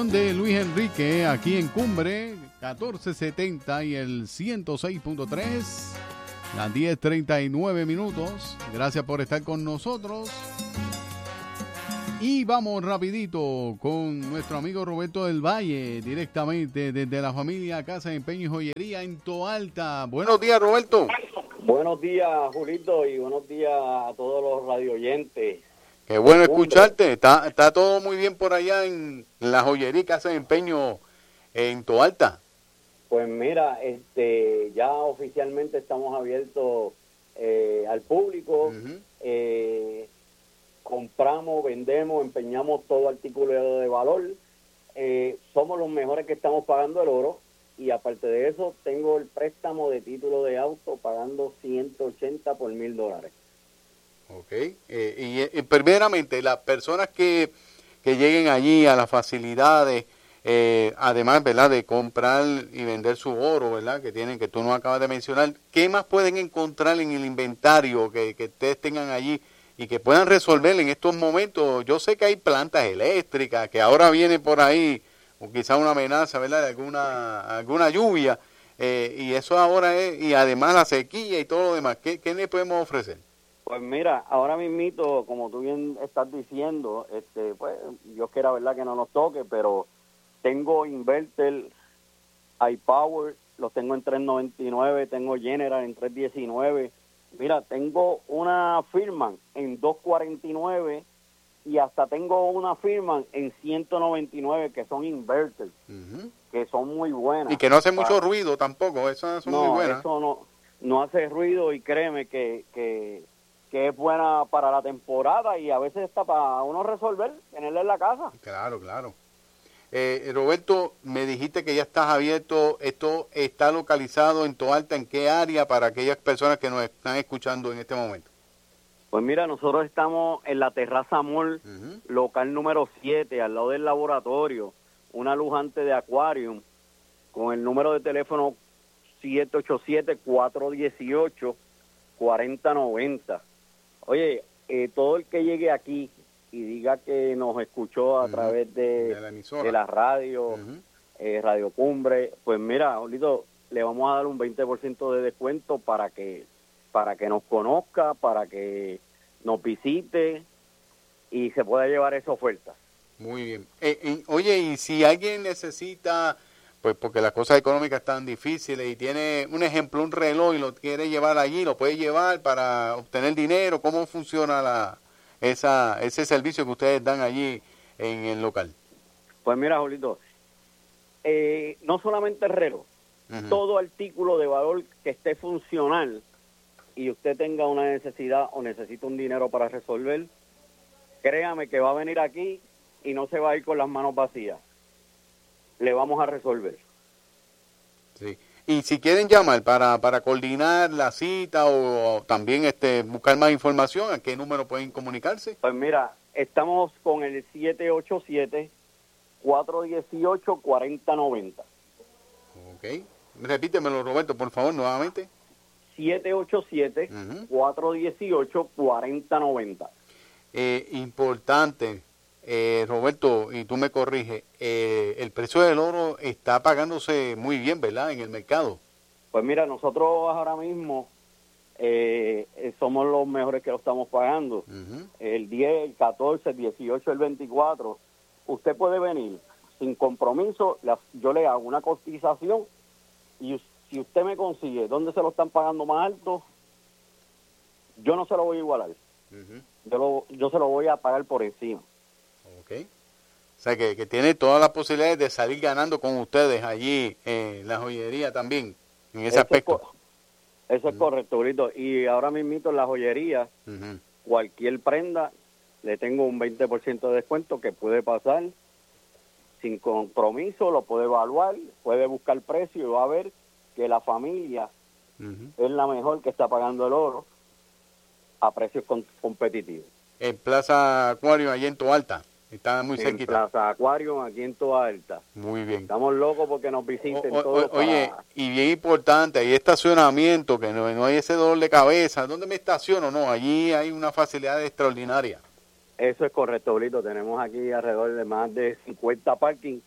De Luis Enrique, aquí en Cumbre, 1470 y el 106.3, las 10:39 minutos. Gracias por estar con nosotros. Y vamos rapidito con nuestro amigo Roberto del Valle, directamente desde la familia Casa de Empeño y Joyería en Toalta. Buenos días, Roberto. Buenos días, Julito, y buenos días a todos los radioyentes. Qué bueno escucharte. Está todo muy bien por allá en la joyería Casa de Empeño en Toalta. Pues mira, ya oficialmente estamos abiertos al público. Compramos, vendemos, empeñamos todo artículo de valor. Somos los mejores que estamos pagando el oro. Y aparte de eso, tengo el préstamo de título de auto pagando $180 por $1,000. Ok, y primeramente las personas que lleguen allí a las facilidades, además, ¿verdad?, de comprar y vender su oro, ¿verdad?, que tú nos acabas de mencionar, ¿qué más pueden encontrar en el inventario que ustedes tengan allí y que puedan resolver en estos momentos? Yo sé que hay plantas eléctricas, que ahora viene por ahí, o quizá una amenaza, ¿verdad?, de alguna lluvia, y eso ahora es, y además la sequía y todo lo demás. ¿Qué le podemos ofrecer? Pues mira, ahora mismito, como tú bien estás diciendo, pues Dios quiera, verdad, que no nos toque, pero tengo inverter, iPower, los tengo en 399, tengo General en 319. Mira, tengo una Firman en 249 y hasta tengo una Firman en 199 que son inverters, que son muy buenas. Y que no hacen mucho ruido tampoco, esas son muy buenas. No, eso no hace ruido, y créeme que es buena para la temporada y a veces está para uno resolver, tenerla en la casa. Claro. Roberto, me dijiste que ya estás abierto. ¿Esto está localizado en Toalta? ¿En qué área para aquellas personas que nos están escuchando en este momento? Pues mira, nosotros estamos en la Terraza Mall, local número 7, al lado del laboratorio, una lujante de Aquarium, con el número de teléfono 787-418-4090. Oye, todo el que llegue aquí y diga que nos escuchó a través de la radio, Radio Cumbre, pues mira, Olito, le vamos a dar un 20% de descuento para que nos conozca, para que nos visite y se pueda llevar esa oferta. Muy bien. Oye, y si alguien necesita, pues porque las cosas económicas están difíciles y tiene un ejemplo, un reloj y lo quiere llevar allí, lo puede llevar para obtener dinero, ¿cómo funciona ese servicio que ustedes dan allí en el local? Pues mira, Jolito, no solamente el reloj, todo artículo de valor que esté funcional y usted tenga una necesidad o necesita un dinero para resolver, créame que va a venir aquí y no se va a ir con las manos vacías. Le vamos a resolver. Sí. Y si quieren llamar para coordinar la cita o también buscar más información, ¿a qué número pueden comunicarse? Pues mira, estamos con el 787-418-4090. Ok. Repítemelo, Roberto, por favor, nuevamente. 787-418-4090. Importante, Roberto, y tú me corriges, el precio del oro está pagándose muy bien, ¿verdad?, en el mercado. Pues mira, nosotros ahora mismo somos los mejores que lo estamos pagando. El 10, el 14, el 18, el 24. Usted puede venir sin compromiso, yo le hago una cotización y si usted me consigue dónde se lo están pagando más alto, yo no se lo voy a igualar. Yo se lo voy a pagar por encima. Ok. O sea, que tiene todas las posibilidades de salir ganando con ustedes allí en la joyería también, en ese aspecto. Eso es correcto, Brito. Y ahora mismito en la joyería, cualquier prenda, le tengo un 20% de descuento que puede pasar sin compromiso, lo puede evaluar, puede buscar precio y va a ver que la familia es la mejor que está pagando el oro a precios competitivos. En Plaza Acuario, allí en Toalta, está muy cerquita. En Plaza Acuario, aquí en Toalta. Muy bien. Estamos locos porque nos visiten todos. Oye, y bien importante, hay estacionamiento, que no hay ese dolor de cabeza. ¿Dónde me estaciono? No, allí hay una facilidad extraordinaria. Eso es correcto, Brito. Tenemos aquí alrededor de más de 50 parking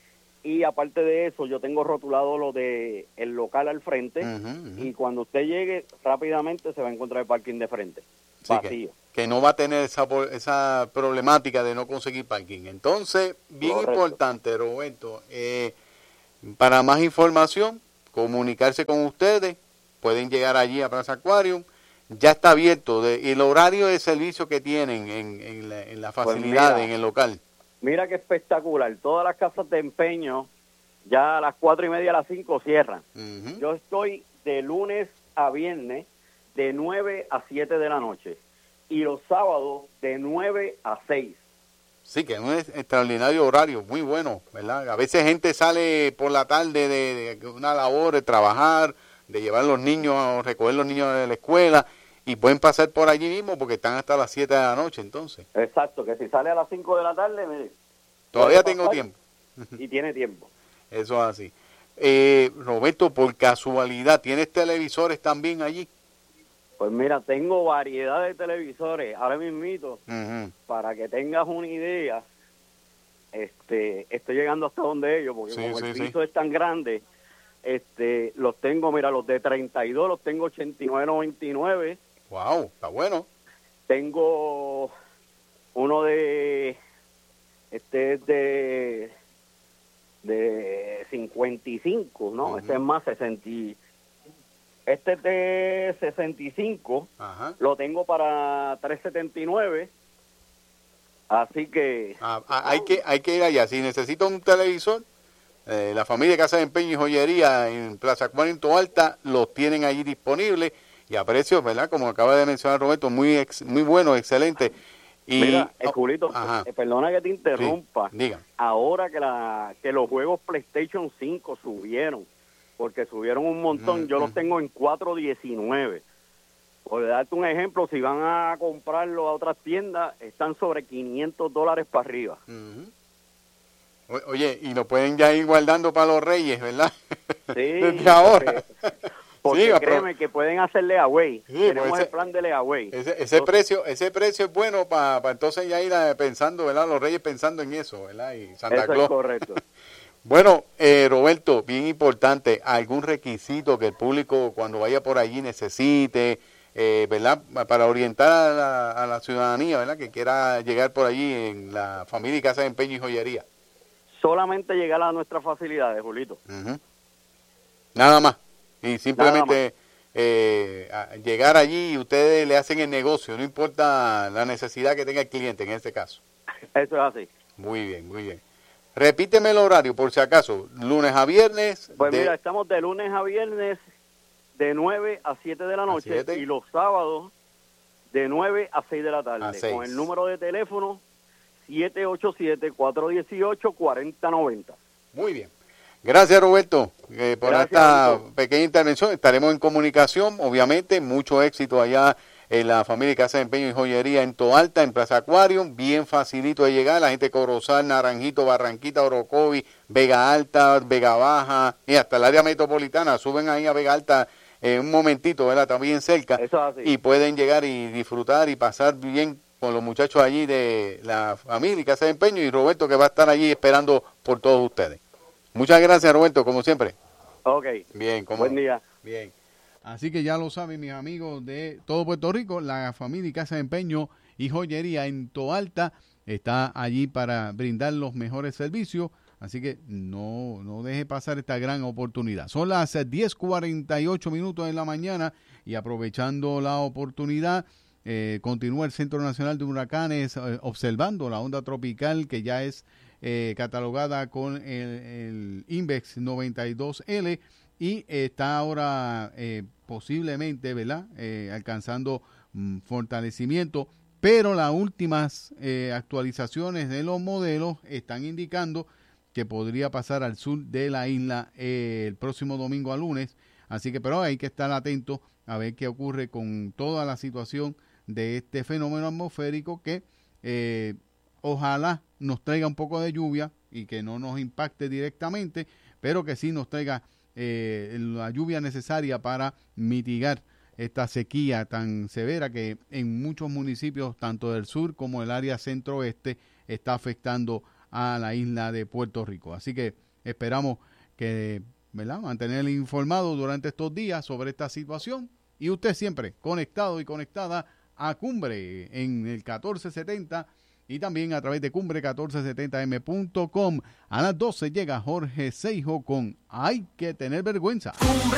y aparte de eso, yo tengo rotulado lo de el local al frente, y cuando usted llegue, rápidamente se va a encontrar el parking de frente, sí, vacío. Que no va a tener esa problemática de no conseguir parking. Entonces, bien Correcto. importante, Roberto, para más información, comunicarse con ustedes, pueden llegar allí a Plaza Aquarium, ya está abierto, el horario de servicio que tienen en la facilidad, Pues mira, en el local. Mira qué espectacular, todas las casas de empeño ya a las 4:30, a las 5 cierran. Yo estoy de lunes a viernes de 9 a 7 de la noche y los sábados de 9 a 6. Sí, que es un extraordinario horario, muy bueno, ¿verdad? A veces gente sale por la tarde de una labor, de trabajar, de llevar los niños, recoger los niños de la escuela, y pueden pasar por allí mismo porque están hasta las 7 de la noche, entonces. Exacto, que si sale a las 5 de la tarde, mire, Todavía tengo tiempo. Y tiene tiempo. Eso es así. Roberto, por casualidad, ¿tienes televisores también allí? Pues mira, tengo variedad de televisores. Ahora mismito, para que tengas una idea, estoy llegando hasta donde ellos, porque como el piso es tan grande, los tengo, mira, los de 32 los tengo 89.99. Wow, está bueno. Tengo uno de de 55, ¿no? Este es más 60. Este es de 65. Lo tengo para 379. Así que hay que ir allá. Si necesita un televisor, la familia Casa de Empeño y Joyería en Plaza Aquarium Toalta los tienen allí disponibles y a precios, ¿verdad? Como acaba de mencionar Roberto, muy bueno, excelente. Y, mira, Julito, perdona que te interrumpa. Sí, diga. Ahora que los juegos PlayStation 5 subieron, porque subieron un montón, yo los tengo en 419. Por darte un ejemplo, si van a comprarlo a otras tiendas, están sobre $500 para arriba. Oye, y lo pueden ya ir guardando para los Reyes, ¿verdad? Sí. Desde ahora. Porque créeme que pueden hacer layaway. Sí, tenemos pues el plan de layaway. Ese precio es bueno para entonces ya ir pensando, ¿verdad? Los Reyes pensando en eso, ¿verdad? Y Santa Claus. Es correcto. Bueno, Roberto, bien importante, algún requisito que el público cuando vaya por allí necesite, ¿verdad? Para orientar a la ciudadanía, ¿verdad? Que quiera llegar por allí en la familia y Casa de Empeño y Joyería. Solamente llegar a nuestras facilidades, Julito. Nada más. Y simplemente llegar allí y ustedes le hacen el negocio, no importa la necesidad que tenga el cliente en este caso. Eso es así. Muy bien, muy bien. Repíteme el horario por si acaso, lunes a viernes. Pues mira, estamos de lunes a viernes de 9 a 7 de la noche y los sábados de 9 a 6 de la tarde. Con el número de teléfono 787-418-4090. Muy bien. Gracias, Roberto, por esta pequeña intervención. Estaremos en comunicación, obviamente. Mucho éxito allá en la familia Casa de Empeño y Joyería en Toalta, en Plaza Aquarium. Bien facilito de llegar. La gente de Corozal, Naranjito, Barranquita, Orocovi, Vega Alta, Vega Baja y hasta el área metropolitana. Suben ahí a Vega Alta un momentito, ¿verdad? Está bien cerca. Eso es así. Y pueden llegar y disfrutar y pasar bien con los muchachos allí de la familia Casa de Empeño y Roberto, que va a estar allí esperando por todos ustedes. Muchas gracias, Roberto, como siempre. Ok. Bien, buen día. Bien. Así que ya lo saben, mis amigos de todo Puerto Rico, la familia Casa de Empeño y Joyería en Toalta está allí para brindar los mejores servicios. Así que no deje pasar esta gran oportunidad. Son las 10:48 en la mañana y aprovechando la oportunidad, continúa el Centro Nacional de Huracanes observando la onda tropical que ya es catalogada con el Index 92L y está ahora posiblemente, ¿verdad? Alcanzando fortalecimiento, pero las últimas actualizaciones de los modelos están indicando que podría pasar al sur de la isla el próximo domingo a lunes, así que pero hay que estar atento a ver qué ocurre con toda la situación de este fenómeno atmosférico que ojalá nos traiga un poco de lluvia y que no nos impacte directamente, pero que sí nos traiga la lluvia necesaria para mitigar esta sequía tan severa que en muchos municipios, tanto del sur como el área centro-oeste, está afectando a la isla de Puerto Rico. Así que esperamos que, ¿verdad?, mantenerle informado durante estos días sobre esta situación. Y usted siempre conectado y conectada a Cumbre en el 1470 y también a través de cumbre1470m.com. A las 12 llega Jorge Seijo con Hay que tener vergüenza.